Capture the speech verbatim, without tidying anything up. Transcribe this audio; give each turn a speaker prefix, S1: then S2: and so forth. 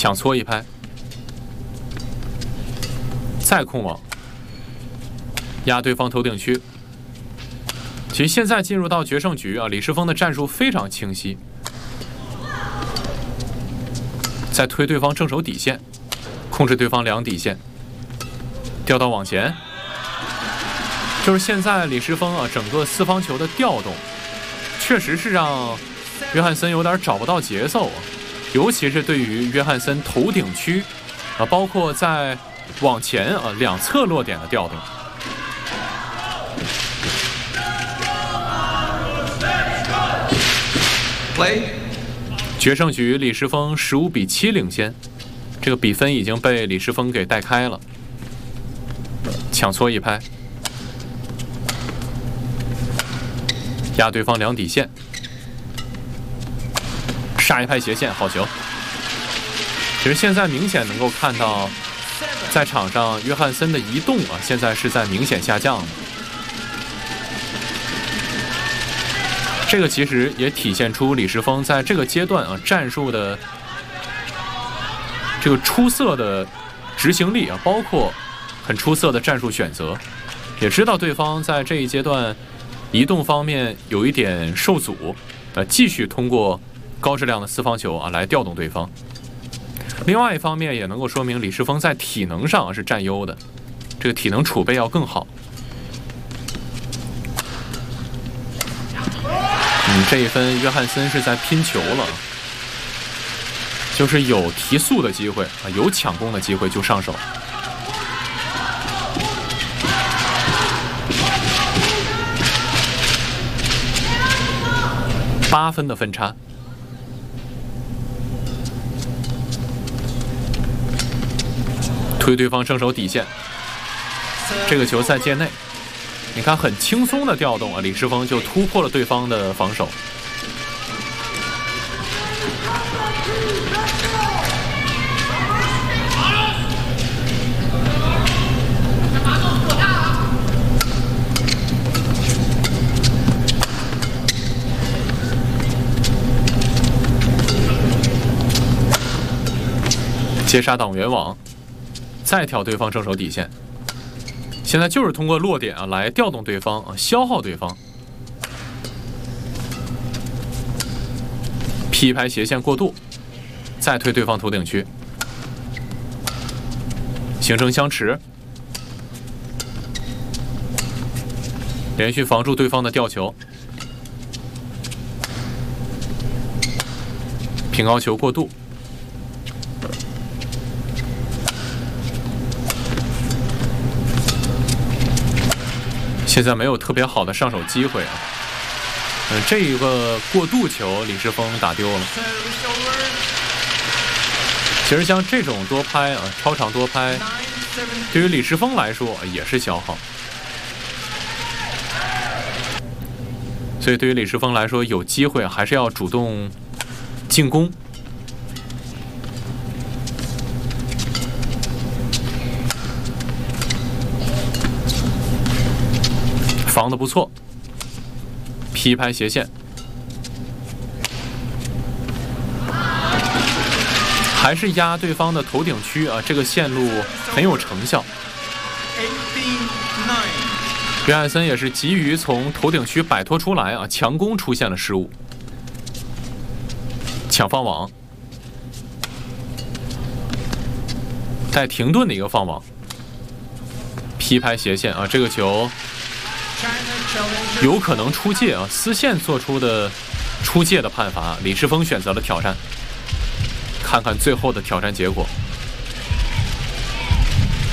S1: 抢搓一拍，再控网，压对方头顶区。其实现在进入到决胜局啊，李世峰的战术非常清晰，再推对方正手底线，控制对方两底线，调到网前。就是现在李世峰啊，整个四方球的调动，确实是让约翰森有点找不到节奏啊。尤其是对于约翰森头顶区啊，包括在网前啊两侧落点的调动。决胜局李世峰十五比七领先，这个比分已经被李世峰给带开了。抢搓一拍，压对方两底线。杀一拍斜线，好球！其实现在明显能够看到，在场上约翰森的移动啊，现在是在明显下降的。这个其实也体现出李世峰在这个阶段啊战术的这个出色的执行力啊，包括很出色的战术选择，也知道对方在这一阶段移动方面有一点受阻，呃，继续通过高质量的四方球啊来调动对方。另外一方面也能够说明李世峰在体能上是占优的，这个体能储备要更好。嗯，这一分约翰森是在拼球了，就是有提速的机会啊，有抢攻的机会就上手。八分的分差。推对方正手底线，这个球在界内，你看很轻松的调动啊，李世峰就突破了对方的防守。接杀挡圆网，再挑对方正手底线。现在就是通过落点啊来调动对方啊，消耗对方。劈拍斜线过渡，再推对方头顶区，形成相持，连续防住对方的吊球，平高球过渡。现在没有特别好的上手机会啊，嗯，这一个过渡球李世峰打丢了。其实像这种多拍啊，超长多拍，对于李世峰来说也是消耗。所以对于李世峰来说，有机会还是要主动进攻。防得不错，劈拍斜线，还是压对方的头顶区啊，这个线路很有成效。约翰森也是急于从头顶区摆脱出来啊，强攻出现了失误，抢放网，带停顿的一个放网，劈拍斜线啊，这个球有可能出界啊，丝线做出的出界的判罚，李世峰选择了挑战，看看最后的挑战结果。